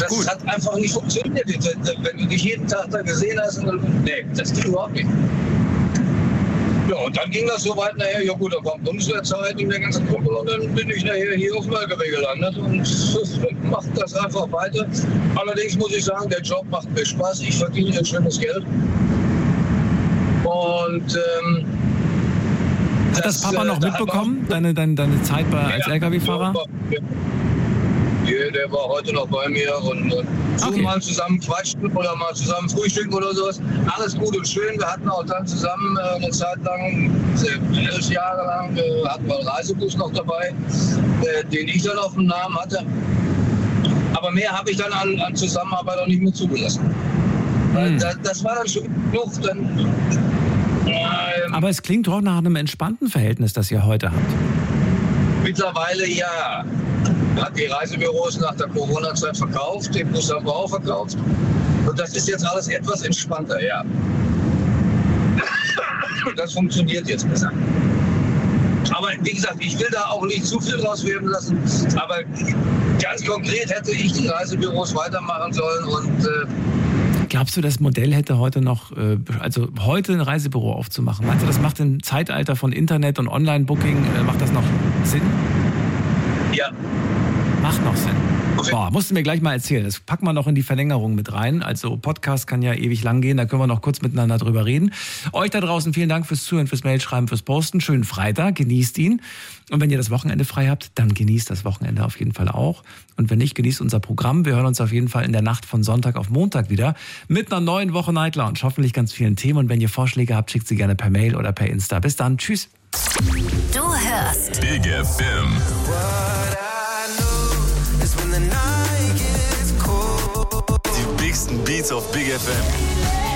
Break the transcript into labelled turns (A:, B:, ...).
A: gut.
B: Das hat einfach nicht funktioniert. Wenn du dich jeden Tag da gesehen hast, nee, das ging überhaupt nicht. Ja, und dann ging das so weit nachher, ja gut, da war Bundeswehrzeit in der ganzen Gruppe und dann bin ich nachher hier auf Mölkewe gelandet und mache das einfach weiter. Allerdings muss ich sagen, der Job macht mir Spaß, ich verdiene ein schönes Geld. Und
A: hat das Papa noch mitbekommen, deine Zeit als LKW-Fahrer?
B: Der war heute noch bei mir und so mal zusammen quatschen oder mal zusammen frühstücken oder sowas. Alles gut und schön. Wir hatten auch dann zusammen eine Zeit lang, 11 Jahre lang, hatten wir einen Reisebus noch dabei, den ich dann auf dem Namen hatte. Aber mehr habe ich dann an Zusammenarbeit auch nicht mehr zugelassen. Das war dann schon genug.
A: Aber es klingt doch nach einem entspannten Verhältnis, das ihr heute habt.
B: Mittlerweile ja. Hat die Reisebüros nach der Corona-Zeit verkauft, den Bus haben wir auch verkauft. Und das ist jetzt alles etwas entspannter, ja. Das funktioniert jetzt besser. Aber wie gesagt, ich will da auch nicht zu viel draus werden lassen. Aber ganz konkret hätte ich die Reisebüros weitermachen sollen. Und
A: glaubst du, das Modell hätte heute noch, also heute ein Reisebüro aufzumachen? Meinst du, das macht im Zeitalter von Internet und Online-Booking, macht das noch Sinn?
B: Ja.
A: Macht noch Sinn.
B: Okay.
A: Boah, musst du mir gleich mal erzählen. Das packen wir noch in die Verlängerung mit rein. Also Podcast kann ja ewig lang gehen, da können wir noch kurz miteinander drüber reden. Euch da draußen vielen Dank fürs Zuhören, fürs Mailschreiben, fürs Posten. Schönen Freitag, genießt ihn. Und wenn ihr das Wochenende frei habt, dann genießt das Wochenende auf jeden Fall auch. Und wenn nicht, genießt unser Programm. Wir hören uns auf jeden Fall in der Nacht von Sonntag auf Montag wieder mit einer neuen Woche Night Lounge. Hoffentlich ganz vielen Themen. Und wenn ihr Vorschläge habt, schickt sie gerne per Mail oder per Insta. Bis dann. Tschüss.
C: Du hörst
D: Big FM. Die bigsten Beats auf Big FM.